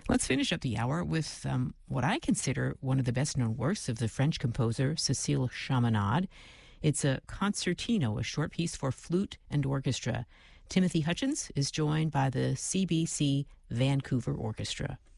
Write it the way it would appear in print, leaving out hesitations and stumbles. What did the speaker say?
Let's finish up the hour with what I consider one of the best-known works of the French composer Cécile Chaminade. It's a concertino, a short piece for flute and orchestra. Timothy Hutchins is joined by the CBC Vancouver Orchestra.